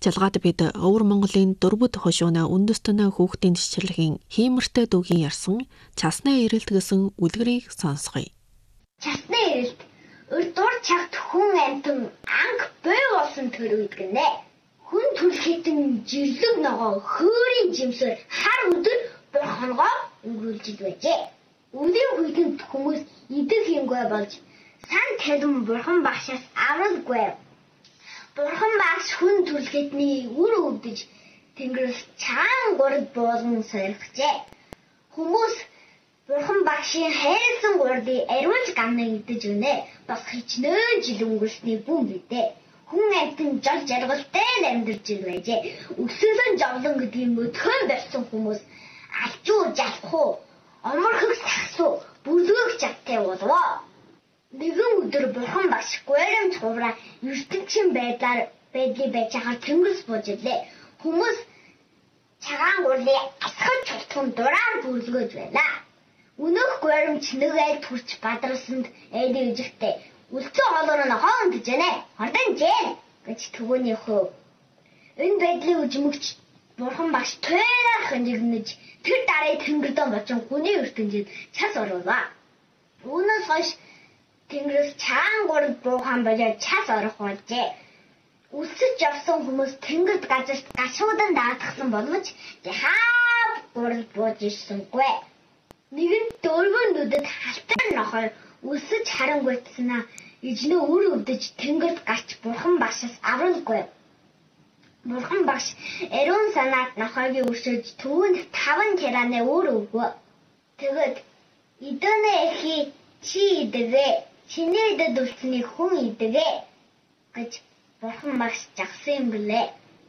Жалгаад бид Өвөр Монголын дөрвөд хошууна үндэстэнэ хүүхдийн төсчрөгийн хиймэртэй дүүгийн ярьсан часны эрэлт гэсэн үлгэрийг сонсгоё. Часны эрэлт урдуур чагт хүн амтан анх бой болсон төр үед гинэ. Хүн түлхэтэн жирлэг ногоо хөөрийн жимсээр хар өдөр бурхангоо өнгөрүүлж байжээ. Өвлийн хүйтэн хүмүүс идэх юмгүй болж сан талин бурхан багшаас авралгүй. Бурхан багш хүн түлхэтний үр өвдөж тэнгэрээс чаан гурд буулган сойрхжээ. Хүмүүс бурхан багшийн хайрсан гурдыг ариулж гамнаа идэж өнөө. Бас хичнээн жил өнгөрсний бүм бидээ. Хүн амтан жол жаргалтай амьдарч байжээ. Өсөөлөн жовлон гэдгийг мөдхөн барьсан хүмүүс алжуу жалхуу, оморхог сахсуу, бүлгөг чадтай болов. Нэгэн өдөр бурхан багш гуйрамч хувраа ертөнцийн байдлыг байж хахаар тэнгэрс бууж илээ. Хүмүүс цагаан гурлыг асгаж чултхан дураар бүрлгөөж байлаа. Өнөөх гуйрамч нэг айл төрч бадралсанд айдын ижигтэй үлцэн хоолоор нь хоон гэжэнэ. Хордон жээ гэж төвөний хөв. Энэ байдлыг үжмөгч бурхан багш туйрах нэгнэж тэр дараыг тэнгэрдэн бочин хүний ертөнцид час оруулаа. Үүнээс хойш тэнгэрээс чаан гурд буухан болоод час орох болжээ. Үлсэж явсан хүмүүс тэнгэрд газарт гашуудан даатгсан боловч яхаа гурд бууж ирсэнгүй. Нэгэн дөрвөн нүдэд халтар нохой үлсэж харангуйтснаа ижнөө үр өвдөж тэнгэрд гарч бурхан багшаас авралгүй. Бурхан багш ариун санаат нохойг өршөөж төвөнд 5 чараны өөр өгөө. Тэгэд идэнэ эхи чи идэгэ чиний идэд үлснийг хүн идэгэ гэж бурхан багш жагсан юм блэ.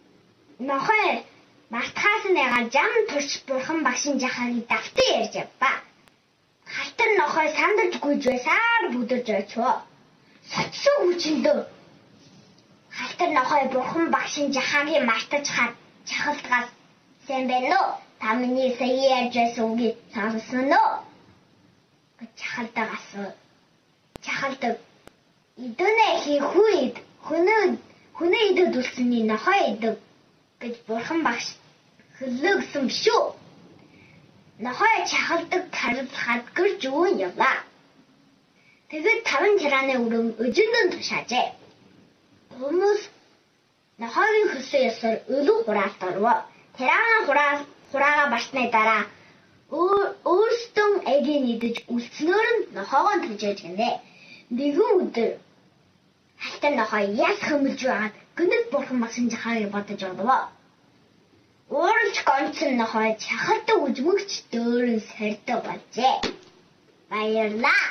Нохой мартахаас нэга жам турш бурхан багшийн жахагийг давтан ярьж авба. Халтар нохой сандаж гүйж байсаар бүдэрж очив. Сочсон хүчиндөө халтар нохой бурхан багшийн жахагийг мартаж чахалтгаас сайн байна уу? Та миний сая ярьж байсан үгийг сонссон уу? гэж чахалдаг асуу. Чахалдаг идэнэ хий хүйд хүнээ идэд үлсний нохой идэв гэж бурхан багш хөлөөгсөн биш үү? Нохой чахалдаг тарилхад гэрж өвөн явлаа. Тэгэд 5 чарааны өрөм өжөндөн тушаажээ. Хүмүүс нохойгийн хөсөө ёсоор өлөг хураалт орвоо. Тараан хураага барсны дараа өөрсдөө эгийг идэж үлснөөр нь нохойгоо түжээж гинэ. Нэгэн өдөр халтар нохой яс хөмөлж байгаад гэнэт бурхан багшийн жахагийг бодож орлоо. Ууралж гонцсон нохой чахалдаг үжмөгч дөөрөн сордог болжээ. Баярлаа.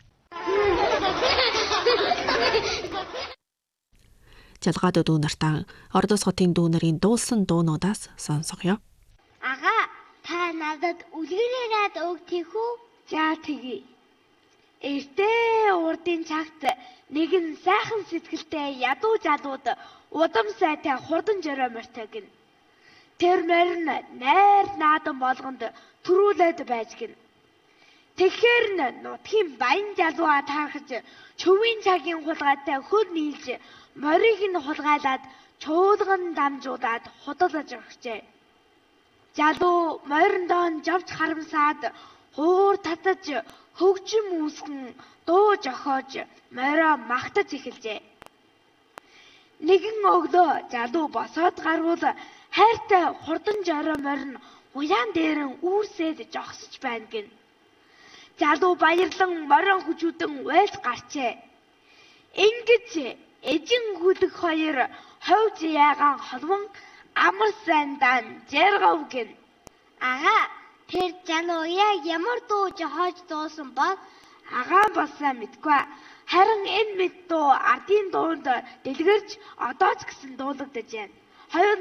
Жалгаад дүү нартаа Ордос хотын дүү нарын дуулсан дуунуудаас сонсгоё. Ага, та надад үлгэрээрээд өгтих үү? За тэгье. Эртээ урдын цагт нэгэн сайхан сэтгэлтэй ядуу залууд удам сайтай хурдан жорой морьтой гин. Тэр морь нь найр наадан болгонд төрүүлээд байж гин. Тэгэхээр нь нутгийн баян залууа таархаж чөвийн цагийн хулгайтай хөл нийлж морийг нь хулгайлаад чуулган дамжуулаад худалдаж өгчээ. Залуу морьндоо жавж харамсаад хуур татаж хөгжим үүсгэн дуу жохоож мороо магтаж эхэлжээ. Нэгэн өглөө залуу босоод гарвал хайртай хурдан жорой морь нь уяан дээрэн үүрсээд жогсож байна гин. Залуу баярлан морин хүчүүдэн уйлж гарчээ. Ингэж эжин хүлэг хоёр ховж яагаан холвон амар сайндаа жаргав гин. Ага, тэр залуу яг ямар дуу жохоож дуусан бол агаа болсаа мэдгүй. Харин энэ мэд дуу ардын дуунд дэлгэрж одоо ч гэсэн дуулагдаж байна.